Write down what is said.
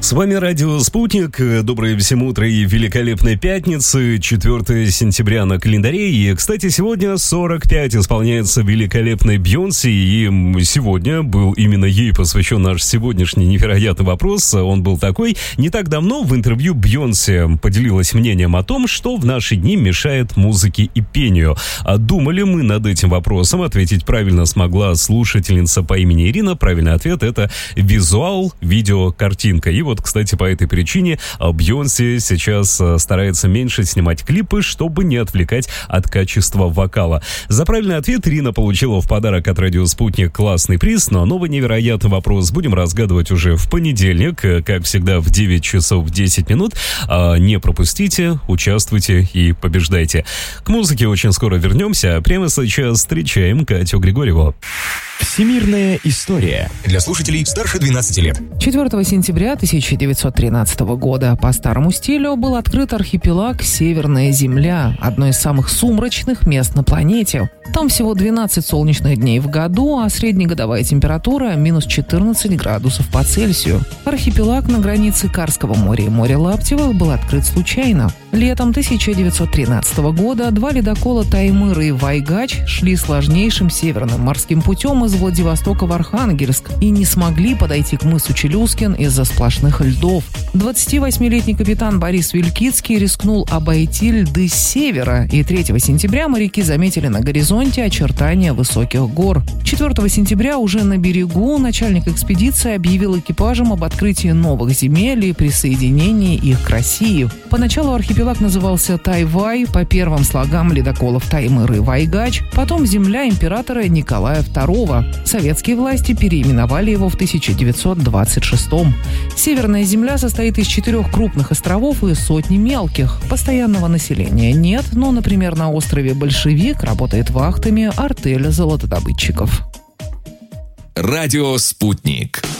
С вами радио «Спутник». Доброе всем утро и великолепной пятницы, 4 сентября на календаре. И, кстати, сегодня 45 исполняется великолепной Бейонсе. И сегодня был именно ей посвящен наш сегодняшний невероятный вопрос. Он был такой. Не так давно в интервью Бейонсе поделилась мнением о том, что в наши дни мешает музыке и пению. А думали мы над этим вопросом? Ответить правильно смогла слушательница по имени Ирина. Правильный ответ — это визуал, видео, картинка. И вот, кстати, по этой причине Бейонсе сейчас старается меньше снимать клипы, чтобы не отвлекать от качества вокала. За правильный ответ Ирина получила в подарок от радио «Спутник» классный приз, но новый невероятный вопрос будем разгадывать уже в понедельник, как всегда в 9 часов 10 минут. Не пропустите, участвуйте и побеждайте. К музыке очень скоро вернемся, а прямо сейчас встречаем Катю Григорьеву. Всемирная история для слушателей старше 12 лет. 4 сентября 1913 года по старому стилю был открыт архипелаг Северная Земля, одно из самых сумрачных мест на планете. Там всего 12 солнечных дней в году, а среднегодовая температура минус 14 градусов по Цельсию. Архипелаг на границе Карского моря и моря Лаптевых был открыт случайно. Летом 1913 года два ледокола «Таймыр» и «Вайгач» шли сложнейшим северным морским путем из Владивостока в Архангельск и не смогли подойти к мысу Челюскин из-за сплошных льдов. 28-летний капитан Борис Вилькицкий рискнул обойти льды с севера, и 3 сентября моряки заметили на горизонте очертания высоких гор. 4 сентября уже на берегу начальник экспедиции объявил экипажам об открытии новых земель и присоединении их к России. Поначалу архипелаг назывался Тайвай по первым слогам ледоколов «Таймыр» и «Вайгач», потом земля императора Николая II. Советские власти переименовали его в 1926-м. Северная земля состоит из 4 крупных островов и сотни мелких. Постоянного населения нет, но, например, на острове Большевик работает вахтами артель золотодобытчиков. Радио «Спутник».